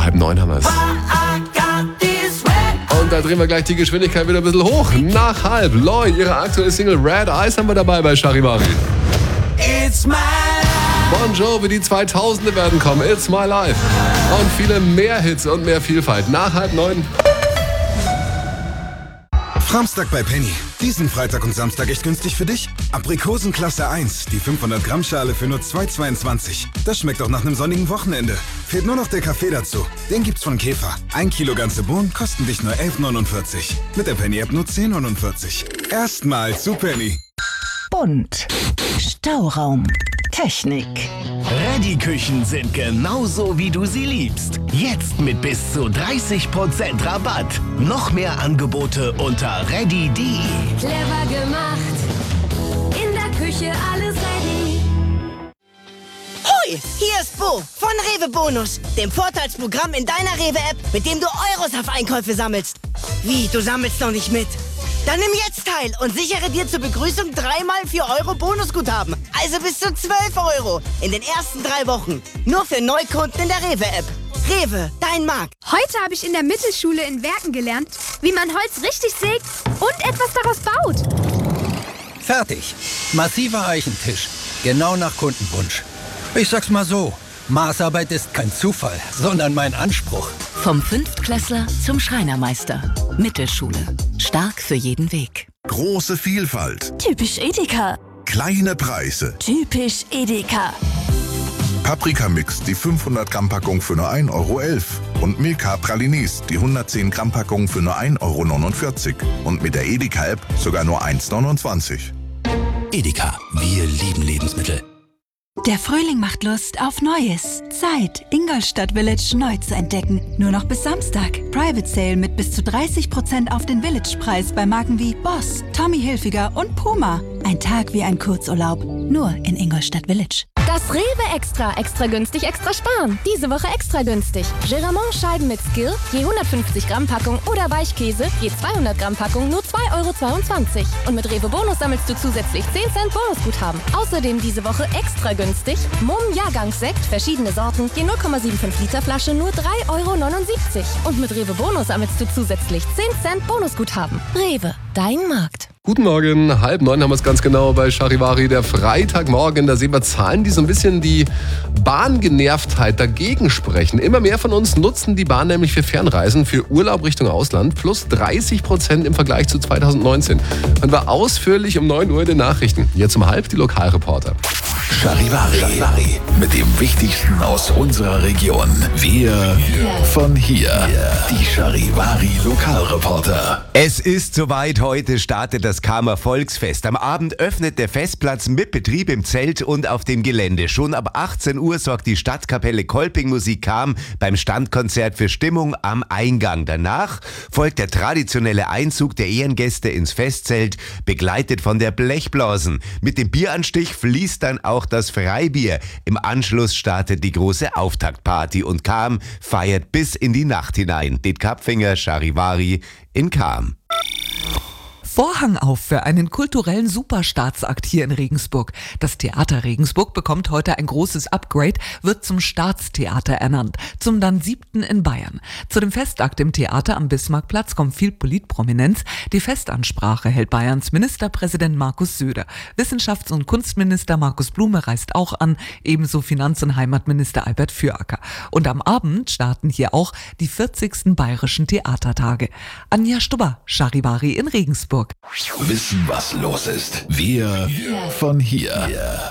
8:30 haben wir es. Und da drehen wir gleich die Geschwindigkeit wieder ein bisschen hoch. Nach 1:30. Loi, ihre aktuelle Single Red Eyes haben wir dabei bei Charivari. It's my Bon Jovi, die 2000er werden kommen. It's my life. Und viele mehr Hits und mehr Vielfalt. Nach 8:30. Framstag bei Penny. Diesen Freitag und Samstag echt günstig für dich. Aprikosen Klasse 1, die 500 Gramm Schale für nur 2,22. Das schmeckt doch nach einem sonnigen Wochenende. Fehlt nur noch der Kaffee dazu. Den gibt's von Käfer. 1 Kilo ganze Bohnen kosten dich nur 11,49. Mit der Penny-App nur 10,49. Erstmals zu Penny. Bunt. Stauraum. Technik. Ready-Küchen sind genauso, wie du sie liebst. Jetzt mit bis zu 30% Rabatt. Noch mehr Angebote unter ready.de. Clever gemacht. In der Küche alles ready. Hoi, hier ist Bo von Rewe Bonus, dem Vorteilsprogramm in deiner Rewe-App, mit dem du Euros auf Einkäufe sammelst. Wie, du sammelst noch nicht mit? Dann nimm jetzt teil und sichere dir zur Begrüßung 3x 4 Euro Bonusguthaben. Also bis zu 12 Euro in den ersten 3 Wochen. Nur für Neukunden in der Rewe-App. Rewe, dein Markt. Heute habe ich in der Mittelschule in Werken gelernt, wie man Holz richtig sägt und etwas daraus baut. Fertig. Massiver Eichentisch. Genau nach Kundenwunsch. Ich sag's mal so. Maßarbeit ist kein Zufall, sondern mein Anspruch. Vom Fünftklässler zum Schreinermeister. Mittelschule. Stark für jeden Weg. Große Vielfalt. Typisch Edeka. Kleine Preise. Typisch Edeka. Paprikamix, die 500 Gramm Packung für nur 1,11 Euro. Und Milka Pralines, die 110 Gramm Packung für nur 1,49 Euro. Und mit der Edeka-App sogar nur 1,29 €. Edeka, wir lieben Lebensmittel. Der Frühling macht Lust auf Neues. Zeit, Ingolstadt Village neu zu entdecken. Nur noch bis Samstag. Private Sale mit bis zu 30% auf den Village-Preis bei Marken wie Boss, Tommy Hilfiger und Puma. Ein Tag wie ein Kurzurlaub. Nur in Ingolstadt Village. Das Rewe Extra günstig, extra sparen. Diese Woche extra günstig. Geramont-Scheiben mit Skill, je 150 Gramm Packung oder Weichkäse, je 200 Gramm Packung, nur 2,22 €. Und mit Rewe Bonus sammelst du zusätzlich 10 Cent Bonusguthaben. Außerdem diese Woche extra günstig. Mumm Jahrgangssekt, verschiedene Sorten, je 0,75 Liter Flasche, nur 3,79 €. Und mit Rewe Bonus sammelst du zusätzlich 10 Cent Bonusguthaben. Rewe, dein Markt. Guten Morgen, 8:30 haben wir es ganz genau bei Charivari, der Freitagmorgen. Da sehen wir Zahlen, die so ein bisschen die Bahngenervtheit dagegen sprechen. Immer mehr von uns nutzen die Bahn nämlich für Fernreisen, für Urlaub Richtung Ausland, plus 30% im Vergleich zu 2019. Und war ausführlich um 9 Uhr in den Nachrichten. Jetzt um 8:30 die Lokalreporter. Charivari. Mit dem Wichtigsten aus unserer Region. Wir von hier. Die Charivari Lokalreporter. Es ist soweit. Heute startet das Kamer Volksfest. Am Abend öffnet der Festplatz mit Betrieb im Zelt und auf dem Gelände. Schon ab 18 Uhr sorgt die Stadtkapelle Kolping Musik Cham beim Standkonzert für Stimmung am Eingang. Danach folgt der traditionelle Einzug der Ehrengäste ins Festzelt, begleitet von der Blechblasen. Mit dem Bieranstich fließt dann auch das Freibier. Im Anschluss startet die große Auftaktparty und Cham feiert bis in die Nacht hinein. Det Kapfinger Charivari in Cham. Vorhang auf für einen kulturellen Superstaatsakt hier in Regensburg. Das Theater Regensburg bekommt heute ein großes Upgrade, wird zum Staatstheater ernannt, zum dann 7. in Bayern. Zu dem Festakt im Theater am Bismarckplatz kommt viel Politprominenz. Die Festansprache hält Bayerns Ministerpräsident Markus Söder. Wissenschafts- und Kunstminister Markus Blume reist auch an, ebenso Finanz- und Heimatminister Albert Füracker. Und am Abend starten hier auch die 40. Bayerischen Theatertage. Anja Stubber, Charivari in Regensburg. Wissen, was los ist. Wir von hier.